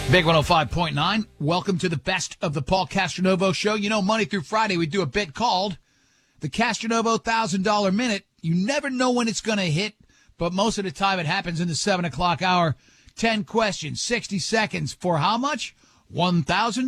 Big 105.9. Welcome to the best of the Paul Castronovo Show. You know, Monday through Friday, we do a bit called the Castronovo $1,000 Minute. You never know when it's going to hit, but most of the time it happens in the 7 o'clock hour. 10 questions, 60 seconds for how much? $1,000.